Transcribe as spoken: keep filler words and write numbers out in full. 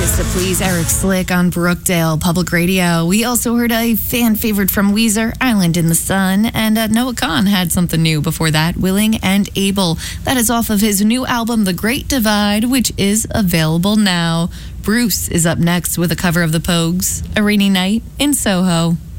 Just to Please Eric Slick on Brookdale Public Radio. We also heard a fan favorite from Weezer, Island in the Sun, and uh, Noah Kahan had something new before that, Willing and Able. That is off of his new album, The Great Divide, which is available now. Bruce is up next with a cover of the Pogues, A Rainy Night in Soho.